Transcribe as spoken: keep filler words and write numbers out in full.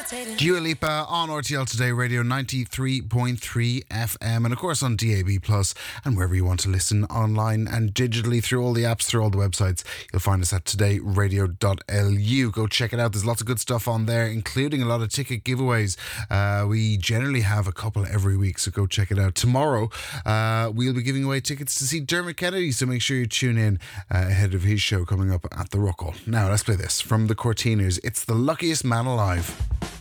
Dua Lipa on R T L Today Radio ninety-three point three F M, and of course on D A B Plus, and wherever you want to listen online and digitally through all the apps, through all the websites. You'll find us at today radio dot L U. Go check it out. There's lots of good stuff on there, including a lot of ticket giveaways. Uh, we generally have a couple every week, so go check it out. Tomorrow, uh, we'll be giving away tickets to see Dermot Kennedy, so make sure you tune in uh, ahead of his show coming up at the Ruckle. Now, let's play this from the Cortiners. It's The Luckiest Man Alive.